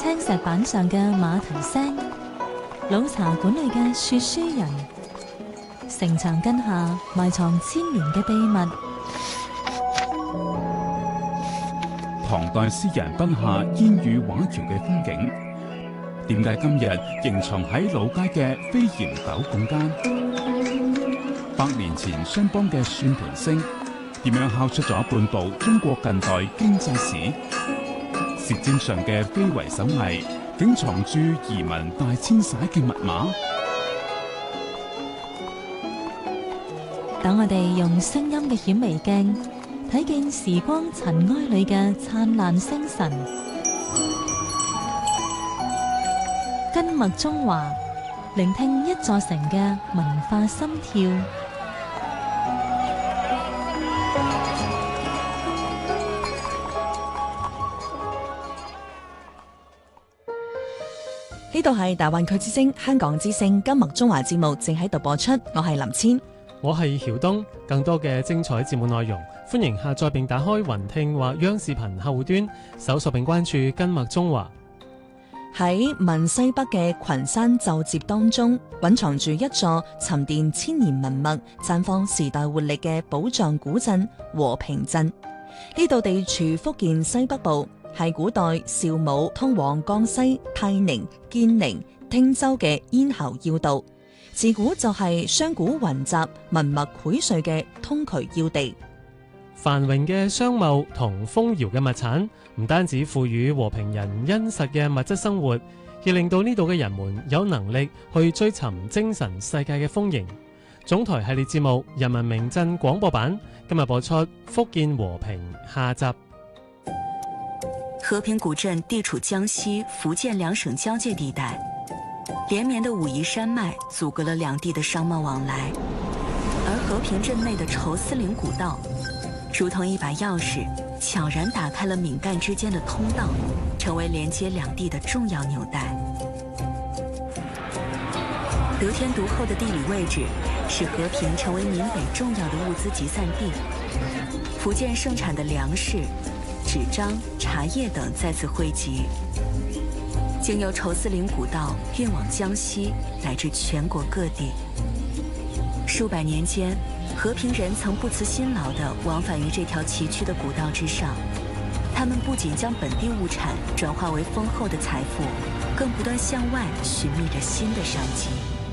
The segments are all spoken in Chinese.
青石板上嘅馬蹄聲，老茶館裏嘅說書人，城牆根下埋藏千年嘅秘密。 唐代詩人筆下煙雨畫橋嘅風景，點解今日仍藏喺老街嘅飛檐斗拱間？百年前商幫嘅算盤聲，點樣敲出咗半部中國近代經濟史？舌尖上嘅非遺手藝，竟藏住移民大遷徙嘅密碼？ 等我哋用聲音嘅顯微鏡，睇見時光塵埃裏嘅燦爛星辰。根脈中華，聆聽一座城嘅文化心跳。 呢度係大灣區之聲香港之聲根脈中華節目正喺度播出，我係林千， 我係曉東。更多嘅精彩節目內容，歡迎下載並打開雲聽或央視頻客戶端，搜索並關注根脈中華。 喺閩西北嘅群山就接當中，蘊藏住一座沉澱千年文物、綻放時代活力嘅寶藏古鎮和平鎮。呢度地處福建西北部，係古代邵武通往江西、泰寧、建寧、汀州嘅咽喉要道，自古就係商賈雲集、文物薈萃嘅通衢要地。 繁榮嘅商貿同豐饒嘅物產，唔單止賦予和平人殷實嘅物質生活，亦令到呢度嘅人們有能力去追尋精神世界嘅豐盈。總台系列節目《人民名鎮廣播版》今日播出福建和平下集。 和平古鎮地處江西、福建兩省交界地帶，連綿的武夷山脈阻隔了兩地的商貿往來，而和平鎮內的愁絲嶺古道，如同一把鑰匙，悄然打開了閩贛之間的通道，成為連接兩地的重要紐帶。得天獨厚的地理位置，使和平成為閩北重要的物資集散地。福建盛產的糧食、紙張、茶葉等在此匯集，經由愁絲嶺古道運往江西乃至全國各地。數百年間，和平人曾不辭辛勞地往返於這條崎嶇的古道之上，他們不僅將本地物產轉化為豐厚的財富，更不斷向外尋覓着新的商機。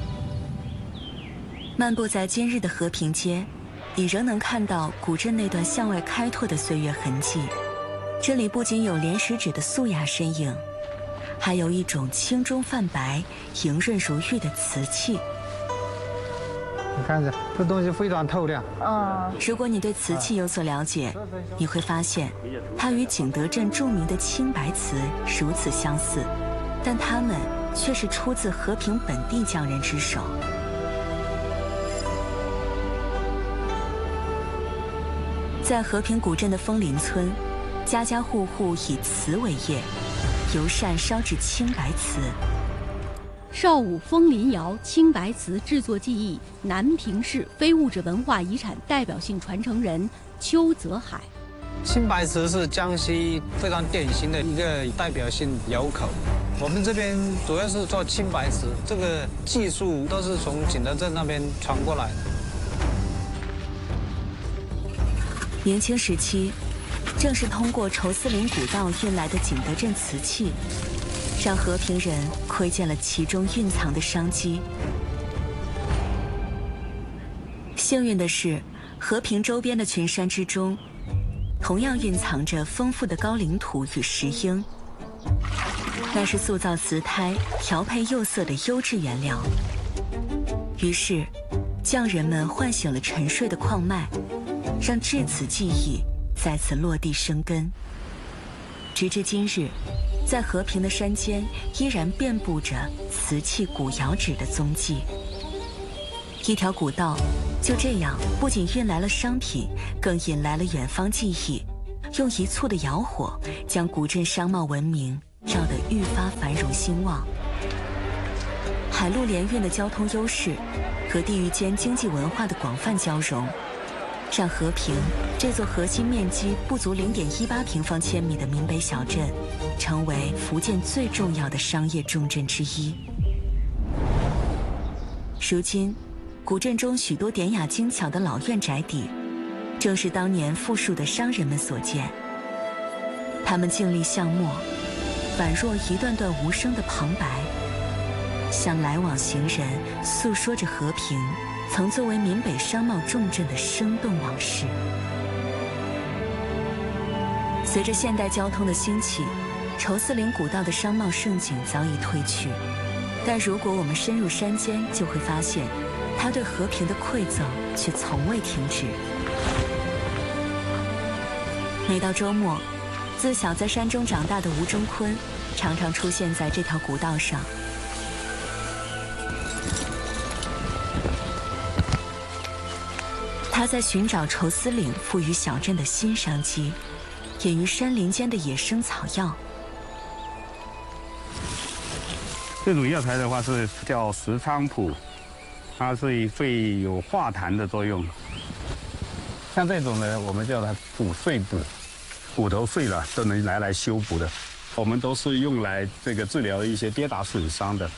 漫步在今日的和平街，你仍能看到古鎮那段向外開拓的歲月痕跡。這裡不僅有蓮石紙的素雅身影，還有一種青中泛白、莹潤如玉的瓷器。 你看這東西非常透亮。 如果你對瓷器有所了解，你會發現它與景德鎮著名的青白瓷如此相似，但它們卻是出自和平本地匠人之手。在和平古鎮的楓林村，家家戶戶以瓷為業，由扇燒製青白瓷。 邵武楓林窯青白瓷製作技藝，南平市非物質文化遺產代表性傳承人邱澤海。 青白瓷是江西非常典型的一個代表性窯口。我們這邊主要是做青白瓷，這個技術都是從景德鎮那邊傳過來的。 明清時期，正是通過愁絲嶺古道運來的景德鎮瓷器，讓和平人窺見了其中蘊藏的商機。幸運的是，和平周邊的群山之中，同樣蘊藏着豐富的高嶺土與石英，那是塑造瓷胎、調配釉色的優質原料。於是，匠人們喚醒了沉睡的礦脈，讓製瓷技藝再次落地生根。直至今日，在和平的山間依然遍佈着瓷器古窯址的蹤跡。一條古道就這樣不僅運來了商品，更引來了遠方記憶，用一簇的窯火將古鎮商貿文明繞得愈發繁榮興旺。海陸聯運的交通優勢和地域間經濟文化的廣泛交融， 让和平这座核心面积不足0.18平方千米的闽北小镇，成为福建最重要的商业重镇之一。如今，古镇中许多典雅精巧的老院宅邸，正是当年富庶的商人们所建。他们静立巷陌，宛若一段段无声的旁白，向来往行人诉说着和平曾作为闽北商贸重镇的生动往事。随着现代交通的兴起，稠丝岭古道的商贸盛景早已褪去，但如果我们深入山间，就会发现它对和平的馈赠却从未停止。每到周末，自小在山中长大的吴中坤常常出现在这条古道上。他在寻找稠丝岭赋予小镇的新商机，隐于山林间的野生草药。 这种药材的话是叫石菖蒲，它是会有化痰的作用。像这种呢，我们叫它骨碎补，骨头碎了都能拿来修补的。我们都是用来这个治疗一些跌打损伤的。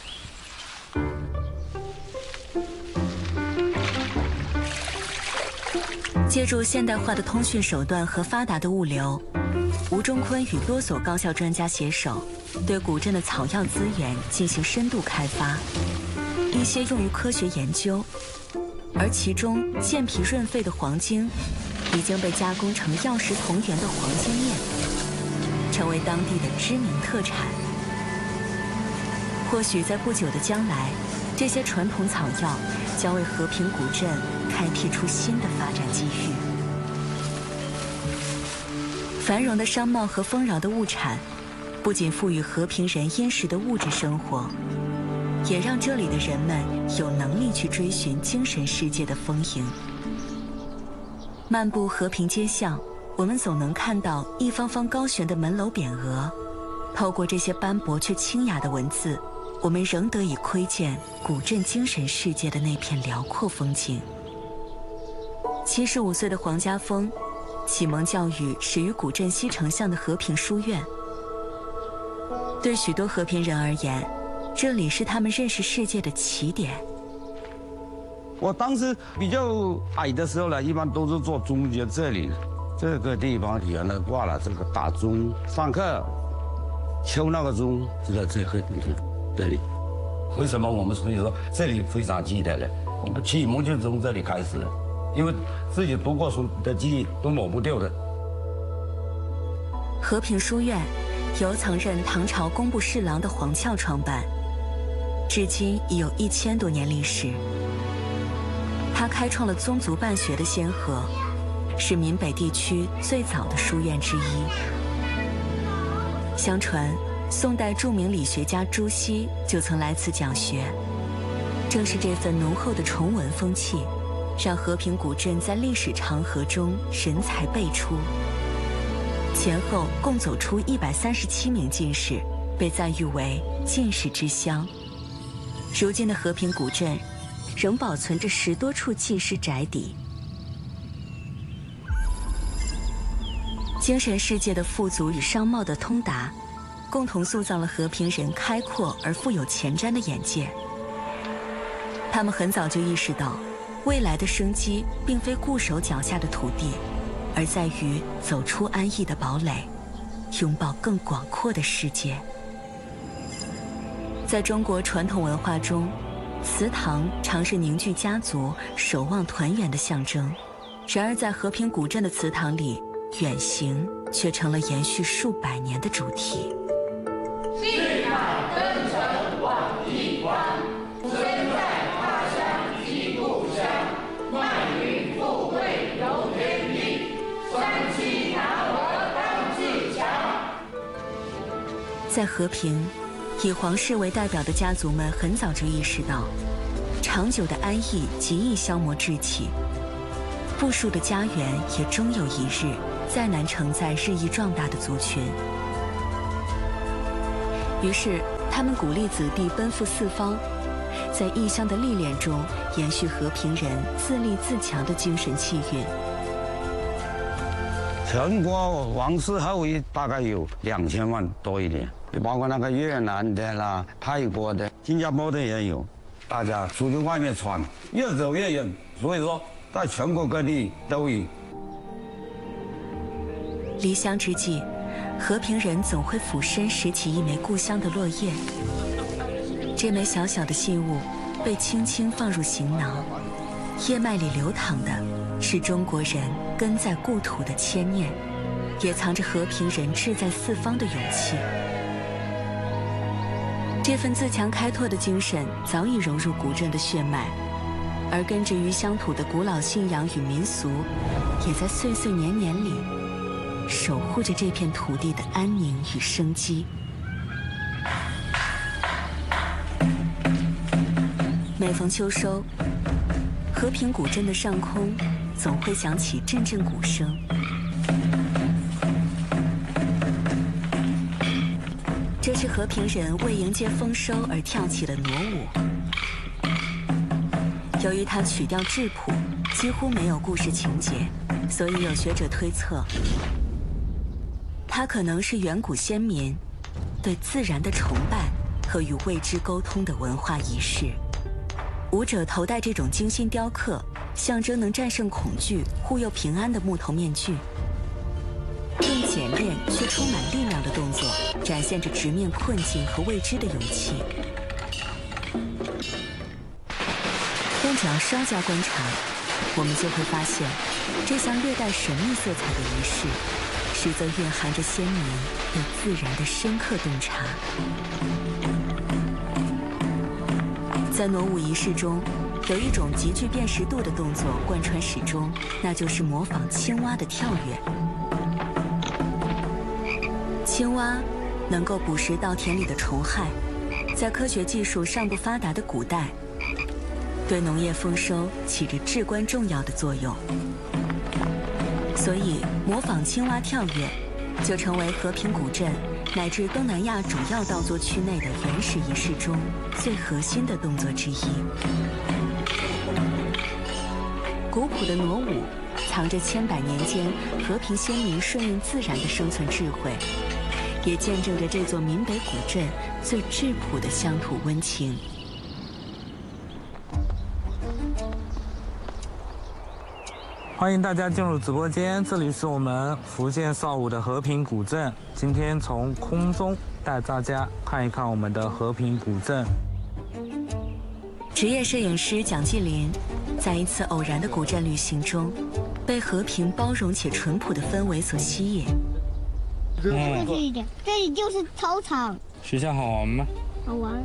借助现代化的通讯手段和发达的物流，吴中坤与多所高校专家携手，对古镇的草药资源进行深度开发，一些用于科学研究，而其中健脾润肺的黄精已经被加工成药食同源的黄精面，成为当地的知名特产。或许在不久的将来，这些传统草药将为和平古镇开辟出新的发展机遇。繁荣的商贸和丰饶的物产，不仅赋予和平人殷实的物质生活，也让这里的人们有能力去追寻精神世界的丰盈。漫步和平街巷，我们总能看到一方方高悬的门楼匾额，透过这些斑驳却清雅的文字，我们仍得以窥见古镇精神世界的那片辽阔风景。75岁的黄家峰，启蒙教育始于古镇西城巷的和平书院。对许多和平人而言，这里是他们认识世界的起点。 我当时比较矮的时候呢，一般都是坐中间这里，这个地方原来挂了这个大钟，上课敲那个钟就在这里。为什么我们所以说这里非常记得呢？我们启蒙就从这里开始的，因为自己读过书的记忆都抹不掉的。 和平书院由曾任唐朝工部侍郎的黄翘创办，至今已有1000多年历史。他开创了宗族办学的先河，是闽北地区最早的书院之一。相传，宋代著名理学家朱熹就曾来此讲学。正是这份浓厚的崇文风气，让和平古镇在历史长河中人才辈出。前后共走出137名进士，被赞誉为进士之乡。如今的和平古镇仍保存着10多处进士宅邸。精神世界的富足与商贸的通达，共同塑造了和平人开阔而富有前瞻的眼界。他们很早就意识到，未来的生机并非固守脚下的土地，而在于走出安逸的堡垒，拥抱更广阔的世界。在中国传统文化中，祠堂常是凝聚家族、守望团圆的象征。然而，在和平古镇的祠堂里，远行却成了延续数百年的主题。 信海登城往一关，身在他乡即故乡，卖运富贵由天意，山西南河当自强。 在和平，以黄氏为代表的家族们很早就意识到，长久的安逸极易消磨志气，富庶的家园也终有一日再难承载日益壮大的族群。于是，他们鼓励子弟奔赴四方，在异乡的历练中延续和平人自立自强的精神气韵， 全国王室后裔大概有2000万多一点，包括那个越南的啦、泰国的、新加坡的也有，大家出去外面传，越走越远，所以说在全国各地都有。 离乡之际，和平人总会俯身拾起一枚故乡的落叶，这枚小小的信物被轻轻放入行囊，叶脉里流淌的是中国人根在故土的牵念，也藏着和平人志在四方的勇气。这份自强开拓的精神早已融入古镇的血脉，而根植于乡土的古老信仰与民俗，也在岁岁年年里守护着这片土地的安宁与生机。每逢秋收，和平古镇的上空总会响起阵阵鼓声。这是和平人为迎接丰收而跳起的傩舞。由于它曲调质朴，几乎没有故事情节，所以有学者推测，它可能是远古先民对自然的崇拜和与未知沟通的文化仪式。舞者头戴这种精心雕刻、象征能战胜恐惧、护佑平安的木头面具，用简练却充满力量的动作，展现着直面困境和未知的勇气。但只要稍加观察，我们就会发现，这项略带神秘色彩的仪式，实则蕴含着先民对自然的深刻洞察。在傩舞仪式中，有一种极具辨识度的动作贯穿始终，那就是模仿青蛙的跳跃。青蛙能够捕食稻田里的虫害，在科学技术尚不发达的古代，对农业丰收起着至关重要的作用。所以，模仿青蛙跳跃就成为和平古镇乃至东南亚主要稻作区内的原始仪式中最核心的动作之一。古朴的傩舞藏着千百年间和平先民顺应自然的生存智慧，也见证着这座闽北古镇最质朴的乡土温情。 欢迎大家进入直播间，这里是我们福建邵武的和平古镇。今天从空中带大家看一看我们的和平古镇。 职业摄影师蒋继林在一次偶然的古镇旅行中，被和平包容且淳朴的氛围所吸引。 过去一点，这里就是操场。 学校好玩吗？ 好玩。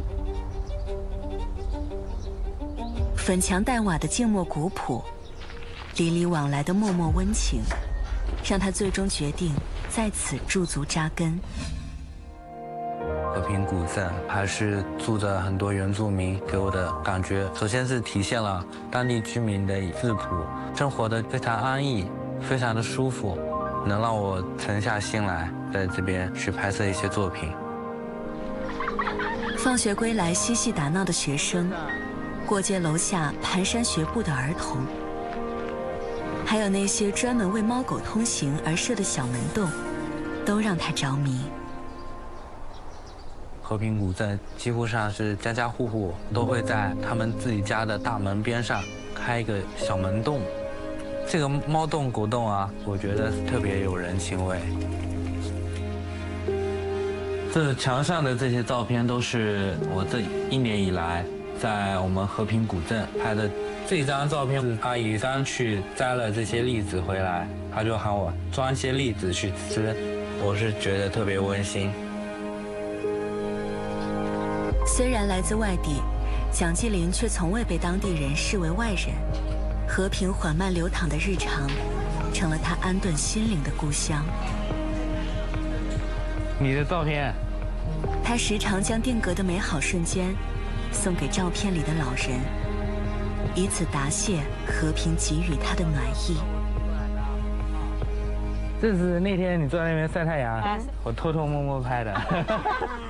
粉墙黛瓦的静默古朴，里里往来的默默温情，让他最终决定在此驻足扎根。 和平古镇还是住着很多原住民，给我的感觉，首先是体现了当地居民的质朴，生活的非常安逸，非常的舒服，能让我沉下心来，在这边去拍摄一些作品。 放学归来嬉戏打闹的学生，过街楼下蹒跚学步的儿童，还有那些专门为猫狗通行而设的小门洞，都让他着迷。 和平古镇几乎上是家家户户都会在他们自己家的大门边上开一个小门洞，这个猫洞狗洞啊，我觉得特别有人情味。这墙上的这些照片都是我这1年以来在我们和平古镇拍的。这张照片是阿姨刚去摘了这些栗子回来，她就喊我装一些栗子去吃，我是觉得特别温馨。 虽然来自外地，蒋继林却从未被当地人视为外人。和平缓慢流淌的日常，成了他安顿心灵的故乡。 你的照片， 他时常将定格的美好瞬间送给照片里的老人，以此答谢和平给予他的暖意。 这是那天你坐在那边晒太阳，我偷偷摸摸拍的。